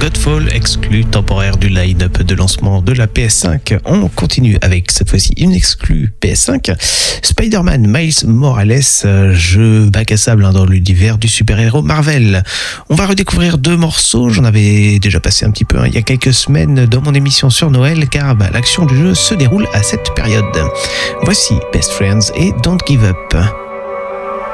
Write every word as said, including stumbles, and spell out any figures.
Godfall, exclu temporaire du line-up de lancement de la P S cinq. On continue avec cette fois-ci une exclue P S cinq. Spider-Man Miles Morales, jeu bac à sable hein, dans l'univers du super-héros Marvel. On va redécouvrir deux morceaux, j'en avais déjà passé un petit peu hein, il y a quelques semaines dans mon émission sur Noël, car bah, l'action du jeu se déroule à cette période. Voici Best Friends et Don't Give Up.